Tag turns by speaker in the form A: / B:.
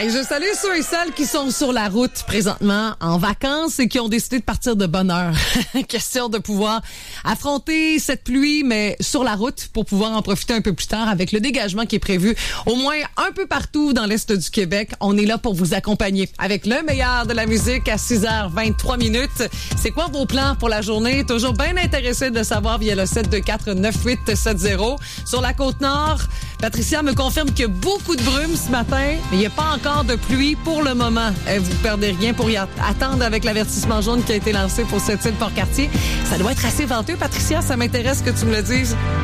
A: Hey, je salue ceux et celles qui sont sur la route présentement en vacances et qui ont décidé de partir de bonne heure. Question de pouvoir affronter cette pluie, mais sur la route pour pouvoir en profiter un peu plus tard avec le dégagement qui est prévu au moins un peu partout dans l'Est du Québec. On est là pour vous accompagner avec le meilleur de la musique à 6h23 minutes. C'est quoi vos plans pour la journée? Toujours bien intéressé de savoir via le 724-9870. Sur la Côte-Nord, Patricia me confirme qu'il y a beaucoup de brume ce matin, mais il n'y a pas encore de pluie pour le moment. Vous perdez rien pour y attendre avec l'avertissement jaune qui a été lancé pour cette île Port-Cartier. Ça doit être assez venteux, Patricia. Ça m'intéresse que tu me le dises.